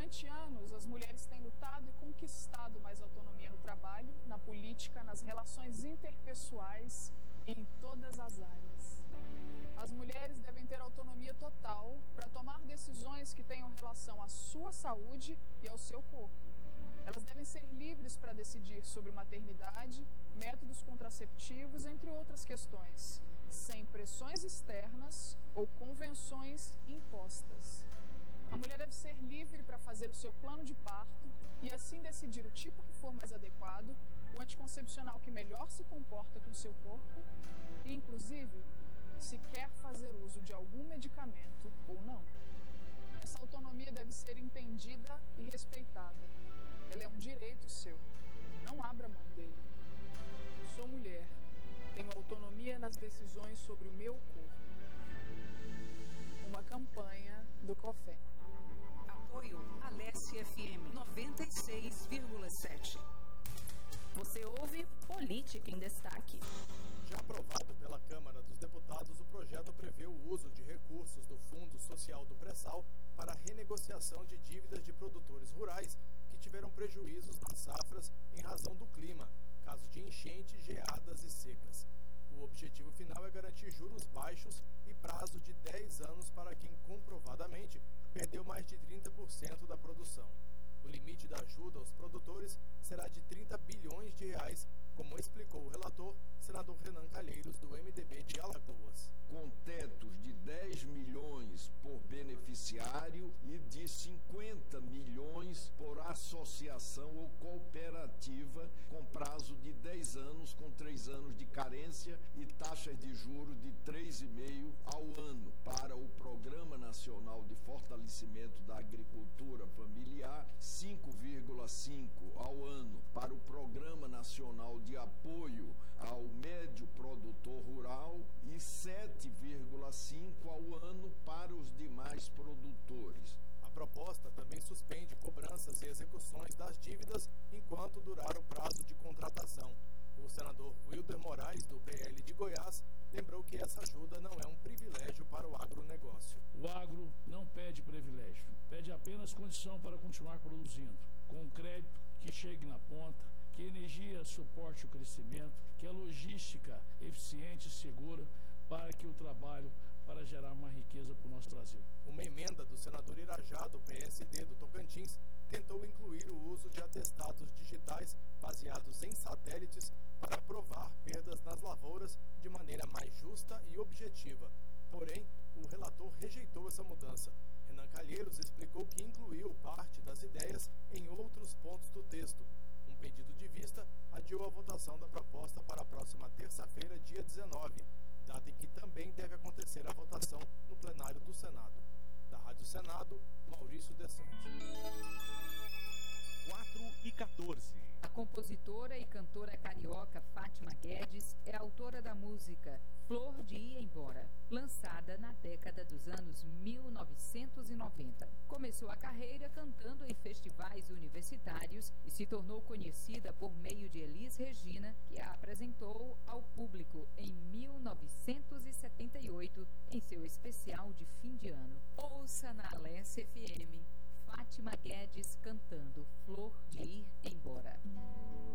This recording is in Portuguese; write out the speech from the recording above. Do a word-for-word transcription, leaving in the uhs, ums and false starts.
Durante anos, as mulheres têm lutado e conquistado mais autonomia no trabalho, na política, nas relações interpessoais e em todas as áreas. As mulheres devem ter autonomia total para tomar decisões que tenham relação à sua saúde e ao seu corpo. Elas devem ser livres para decidir sobre maternidade, métodos contraceptivos, entre outras questões, sem pressões externas ou convenções impostas. A mulher deve ser livre para fazer o seu plano de parto e assim decidir o tipo que for mais adequado, o anticoncepcional que melhor se comporta com o seu corpo e, inclusive, se quer fazer uso de algum medicamento ou não. Essa autonomia deve ser entendida e respeitada. Ela é um direito seu. Não abra mão dele. Sou mulher. Tenho autonomia nas decisões sobre o meu corpo. Uma campanha do COFEM. Apoio Alesse F M noventa e seis vírgula sete. Você ouve Política em Destaque. Já aprovado pela Câmara dos Deputados, o projeto prevê o uso de recursos do Fundo Social do Pré-Sal para a renegociação de dívidas de produtores rurais que tiveram prejuízos nas safras em razão do clima, caso de enchentes, geadas e secas. O objetivo final é garantir juros baixos e prazo de dez anos para quem comprovadamente perdeu mais de trinta por cento da produção. O limite da ajuda aos produtores será de trinta bilhões de reais, como explicou o relator, senador Renan Calheiros, do M D B de Alagoas. Com tetos de dez milhões por beneficiário e de cinquenta milhões por associação ou cooperativa, com prazo de dez anos, com três anos de carência e taxas de juros de três vírgula cinco por cento ao ano. Para o Programa Nacional de Fortalecimento da Agricultura Familiar, cinco vírgula cinco por cento ao ano. Para o Programa Nacional de Apoio ao Médio Produtor Rural e sete vírgula cinco por cento ao ano para os demais produtores. A proposta também suspende cobranças e execuções das dívidas enquanto durar o prazo de contratação. O senador Wilder Moraes, do P L de Goiás, lembrou que essa ajuda não é um privilégio para o agronegócio. O agro não pede privilégio, pede apenas condição para continuar produzindo, com crédito que chegue na ponta, que a energia suporte o crescimento, que a logística eficiente e segura para que o trabalho para gerar uma riqueza para o nosso Brasil. Uma emenda do senador Irajá, do P S D do Tocantins, tentou incluir o uso de atestados digitais baseados em satélites para provar perdas nas lavouras de maneira mais justa e objetiva. Porém, o relator rejeitou essa mudança. Renan Calheiros explicou que incluiu parte das ideias em outros pontos do texto. Um pedido de vista adiou a votação da proposta para a próxima terça-feira, dia dezenove, data em que também deve acontecer a votação no plenário do Senado. Da Rádio Senado, Maurício Desante. quatro e quatorze. A compositora e cantora carioca Fátima Guedes é autora da música Flor de Ir Embora, lançada na década dos anos mil novecentos e noventa. Começou a carreira cantando em festivais universitários e se tornou conhecida por meio de Elis Regina, que a apresentou ao público em mil novecentos e setenta e oito em seu especial de fim de ano. Ouça na Alesse F M Fátima Guedes cantando Flor de Ir Embora.